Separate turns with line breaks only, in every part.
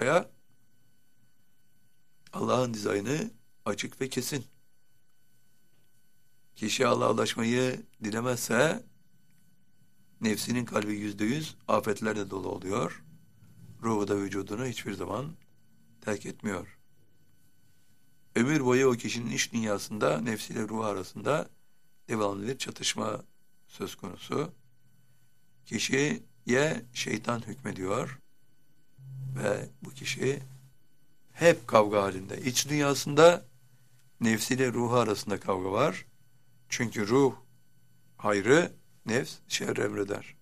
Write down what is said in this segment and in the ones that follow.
ulaşmaya, Allah'ın dizaynı açık ve kesin. Kişi Allah'a ulaşmayı dilemezse nefsinin kalbi %100 afetlerle dolu oluyor. Ruhu da vücudunu hiçbir zaman terk etmiyor. Ömür boyu o kişinin iç dünyasında nefsiyle ruhu arasında devamlı bir çatışma söz konusu. Kişiye şeytan hükmediyor ve bu kişi hep kavga halinde. İç dünyasında nefsiyle ruhu arasında kavga var. Çünkü ruh hayrı, nefs şerri emreder.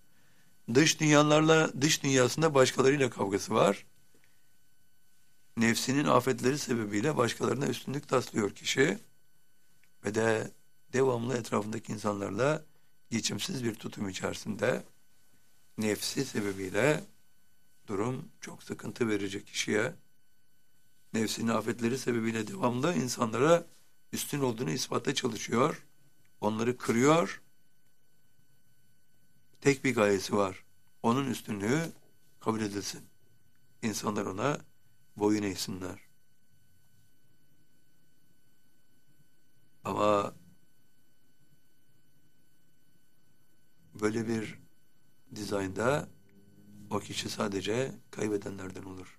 Dış dünyasında başkalarıyla kavgası var. Nefsinin afetleri sebebiyle başkalarına üstünlük taslıyor kişi ve de devamlı etrafındaki insanlarla geçimsiz bir tutum içerisinde. Nefsi sebebiyle durum çok sıkıntı verecek kişiye. Nefsinin afetleri sebebiyle devamlı insanlara üstün olduğunu ispata çalışıyor. Onları kırıyor. Tek bir gayesi var. Onun üstünlüğü kabul edilsin. İnsanlar ona boyun eğsinler. Ama böyle bir dizaynda o kişi sadece kaybedenlerden olur.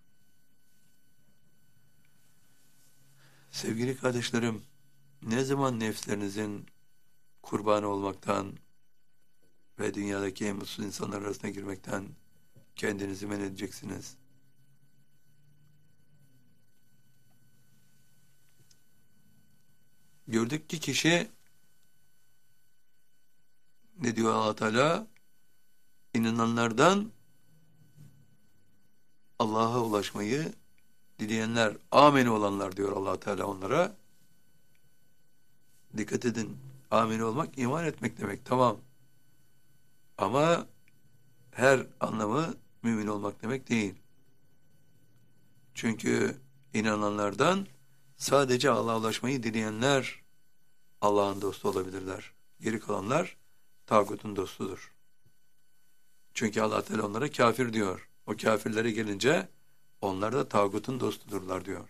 Sevgili kardeşlerim, ne zaman nefslerinizin kurbanı olmaktan ve dünyadaki en mutsuz insanlar arasına girmekten kendinizi men edeceksiniz? Gördük ki kişi ne diyor Allah Teala? İnananlardan Allah'a ulaşmayı dileyenler, ameni olanlar diyor Allah Teala onlara. Dikkat edin, ameni olmak iman etmek demek, tamam. Ama her anlamı mümin olmak demek değil. Çünkü inananlardan sadece Allah'a ulaşmayı dileyenler Allah'ın dostu olabilirler. Geri kalanlar tağutun dostudur. Çünkü Allah Teala onlara kafir diyor. O kafirlere gelince onlar da tağutun dostudurlar diyor.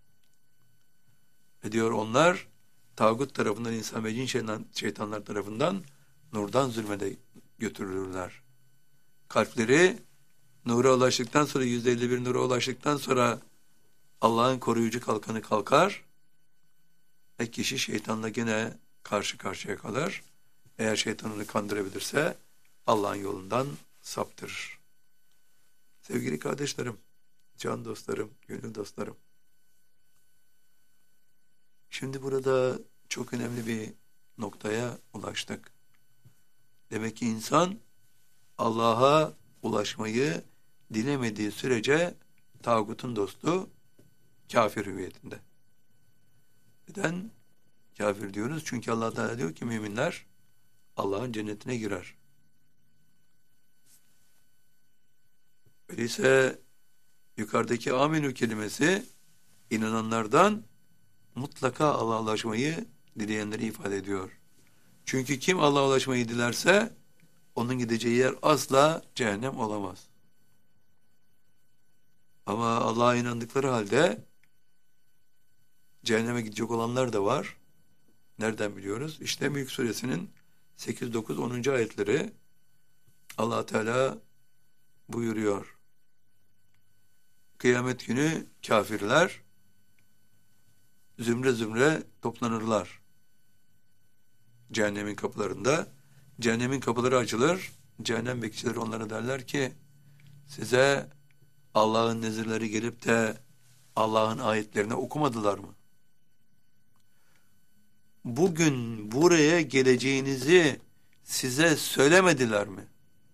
Ve diyor onlar tağut tarafından, insan ve cin şeytanlar tarafından nurdan zulmede götürülürler. Kalpleri nura ulaştıktan sonra, %51 nura ulaştıktan sonra Allah'ın koruyucu kalkanı kalkar ve kişi şeytanla gene karşı karşıya kalır. Eğer şeytan onu kandırabilirse Allah'ın yolundan saptırır. Sevgili kardeşlerim, can dostlarım, gönül dostlarım. Şimdi burada çok önemli bir noktaya ulaştık. Demek ki insan Allah'a ulaşmayı dilemediği sürece tağutun dostu, kafir hüviyetinde. Neden kafir diyoruz? Çünkü Allah Teala diyor ki müminler Allah'ın cennetine girer. Öyleyse yukarıdaki amenü kelimesi inananlardan mutlaka Allah'a ulaşmayı dileyenleri ifade ediyor. Çünkü kim Allah'a ulaşmayı dilerse onun gideceği yer asla cehennem olamaz. Ama Allah'a inandıkları halde cehenneme gidecek olanlar da var. Nereden biliyoruz? İşte Mülk Suresinin 8, 9, 10. ayetleri Allah Teala buyuruyor. Kıyamet günü kafirler zümre zümre toplanırlar. Cehennemin kapılarında. Cehennemin kapıları açılır. Cehennem bekçileri onlara derler ki size Allah'ın nezirleri gelip de Allah'ın ayetlerini okumadılar mı? Bugün buraya geleceğinizi size söylemediler mi?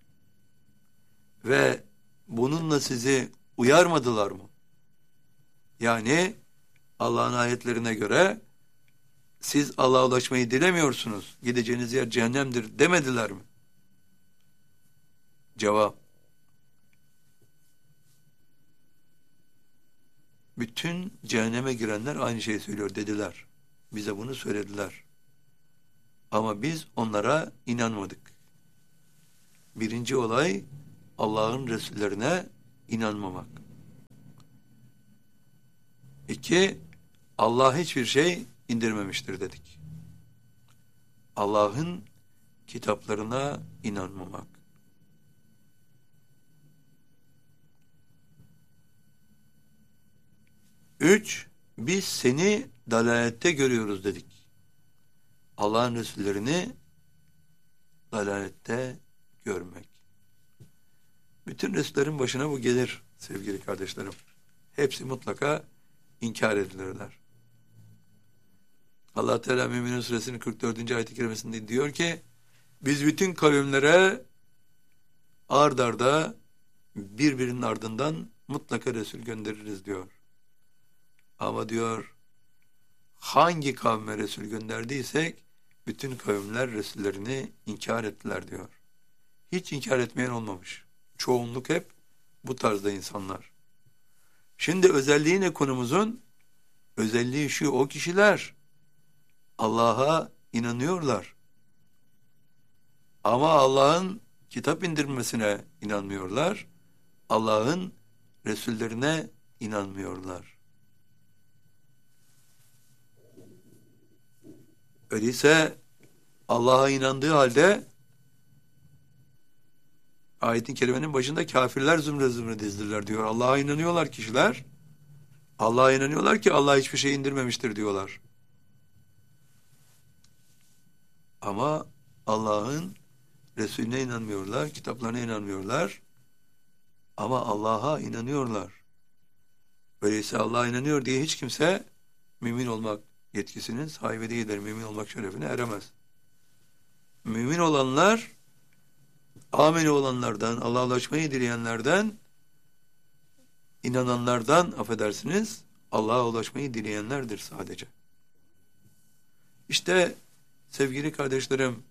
Ve bununla sizi uyarmadılar mı? Yani Allah'ın ayetlerine göre siz Allah'a ulaşmayı dilemiyorsunuz. Gideceğiniz yer cehennemdir demediler mi? Cevap. Bütün cehenneme girenler aynı şeyi söylüyor dediler. Bize bunu söylediler. Ama biz onlara inanmadık. Birinci olay Allah'ın Resullerine inanmamak. İki, Allah hiçbir şey indirmemiştir dedik. Allah'ın kitaplarına inanmamak. Üç, biz seni dalalette görüyoruz dedik. Allah'ın Resullerini dalalette görmek. Bütün Resullerin başına bu gelir sevgili kardeşlerim. Hepsi mutlaka inkar edilirler. Allah Teala Müminun Suresinin 44. ayet-i kerimesinde diyor ki, biz bütün kavimlere ard arda birbirinin ardından mutlaka Resul göndeririz diyor. Ama diyor, hangi kavme Resul gönderdiysek bütün kavimler Resullerini inkar ettiler diyor. Hiç inkar etmeyen olmamış. Çoğunluk hep bu tarzda insanlar. Şimdi özelliği ne konumuzun? Özelliği şu, o kişiler Allah'a inanıyorlar. Ama Allah'ın kitap indirmesine inanmıyorlar. Allah'ın Resullerine inanmıyorlar. Öyleyse Allah'a inandığı halde ayetin kerimenin başında kafirler zümre zümre dizdiler diyor. Allah'a inanıyorlar kişiler. Allah'a inanıyorlar ki Allah hiçbir şey indirmemiştir diyorlar. Ama Allah'ın Resulüne inanmıyorlar, kitaplarına inanmıyorlar. Ama Allah'a inanıyorlar. Öyleyse Allah'a inanıyor diye hiç kimse mümin olmak yetkisinin sahibi değildir. Mümin olmak şerefine eremez. Mümin olanlar, ameli olanlardan, Allah'a ulaşmayı dileyenlerden, inananlardan, affedersiniz, Allah'a ulaşmayı dileyenlerdir sadece. İşte sevgili kardeşlerim,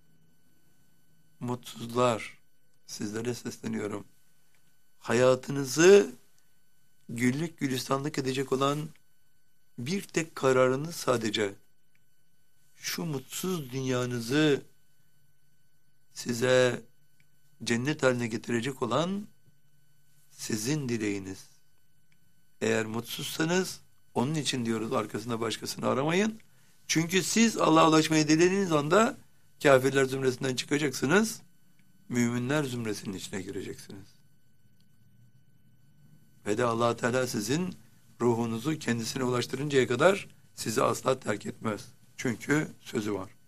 mutsuzlar, sizlere sesleniyorum. Hayatınızı güllük gülistanlık edecek olan bir tek kararınız sadece şu mutsuz dünyanızı size cennet haline getirecek olan sizin dileğiniz. Eğer mutsuzsanız onun için diyoruz, arkasında başkasını aramayın. Çünkü siz Allah'a ulaşmayı dilediğiniz anda kafirler zümresinden çıkacaksınız. Müminler zümresinin içine gireceksiniz. Ve de Allah Teala sizin ruhunuzu kendisine ulaştırıncaya kadar sizi asla terk etmez. Çünkü sözü var.